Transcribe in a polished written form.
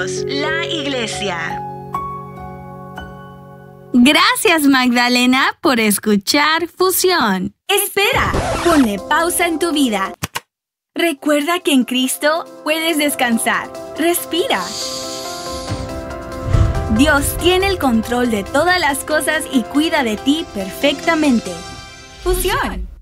Juntos, la Iglesia. Gracias, Magdalena, por escuchar Fusión. Espera, ponle pausa en tu vida. Recuerda que en Cristo puedes descansar. Respira. Dios tiene el control de todas las cosas y cuida de ti perfectamente. Fusión.